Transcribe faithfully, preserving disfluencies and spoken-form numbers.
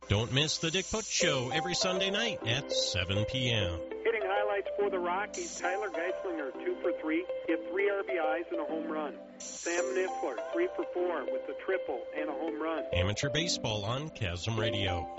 Don't miss the Dick Putz Show every Sunday night at seven p.m. Hitting highlights for the Rockies, Tyler Geislinger, two for three, hit three R B Is and a home run. Sam Niffler, three for four with a triple and a home run. Amateur baseball on Chasm Radio.